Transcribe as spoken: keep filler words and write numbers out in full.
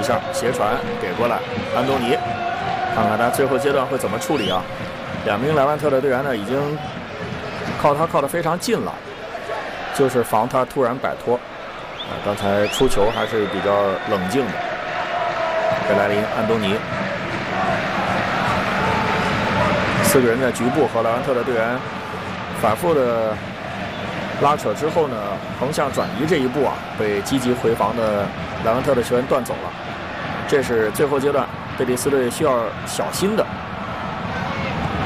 下，斜传给过来，安东尼，看看他最后阶段会怎么处理啊？两名莱万特的队员呢，已经靠他靠得非常近了，就是防他突然摆脱。啊，刚才出球还是比较冷静的。贝莱林、安东尼，四个人在局部和莱万特的队员反复的拉扯之后呢，横向转移这一步啊，被积极回防的莱万特的球员断走了。这是最后阶段贝蒂斯队需要小心的。